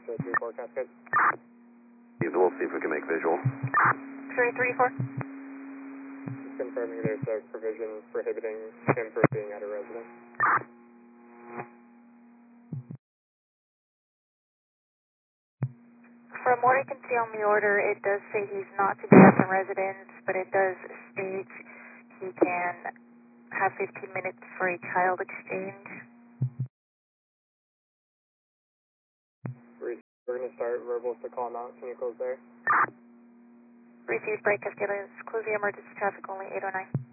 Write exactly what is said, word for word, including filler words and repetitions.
to three four Cascade. We'll see if we can make visual. three three four. Just confirming there's a provision prohibiting him from being at a residence. From what I can see on the order, it does say he's not to be at the residence, but it does state he can have fifteen minutes for a child exchange. We're going to start verbals to call out. Can you close there? Received by Cascade, close the emergency traffic only eight oh nine.